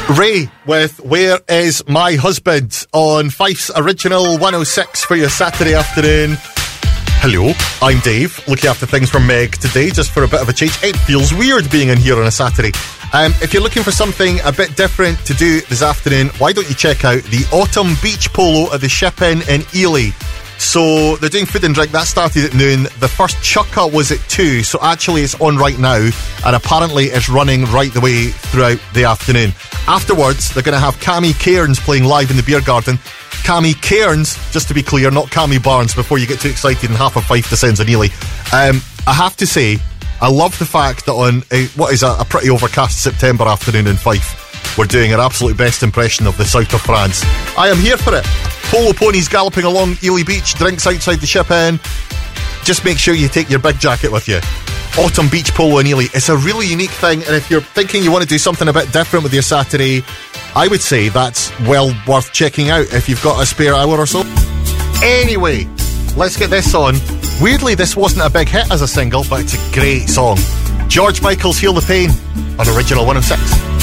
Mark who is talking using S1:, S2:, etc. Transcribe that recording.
S1: Ray with Where Is My Husband on Fife's Original 106 for your Saturday afternoon. Hello, I'm Dave, looking after things from Meg today, just for a bit of a change. It feels weird being in here on a Saturday. If you're looking for something a bit different to do this afternoon, why don't you check out the Autumn Beach Polo at the Ship Inn in Ely. So they're doing food and drink. That started at noon. The first chukka was at 2, so actually it's on right now, and apparently it's running right the way throughout the afternoon. Afterwards, they're going to have Cammy Cairns playing live in the beer garden. Cammy Cairns, just to be clear, not Cammy Barnes, before you get too excited and half of Fife descends on Ely. I have to say, I love the fact that on what is a pretty overcast September afternoon in Fife, we're doing our absolute best impression of the south of France. I am here for it. Polo ponies galloping along Ely Beach, drinks outside the Ship Inn. Just make sure you take your big jacket with you. Autumn Beach Polo in Ely. It's a really unique thing, and if you're thinking you want to do something a bit different with your Saturday, I would say that's well worth checking out if you've got a spare hour or so. Anyway, let's get this on. Weirdly, this wasn't a big hit as a single, but it's a great song. George Michael's Heal the Pain on Original 106.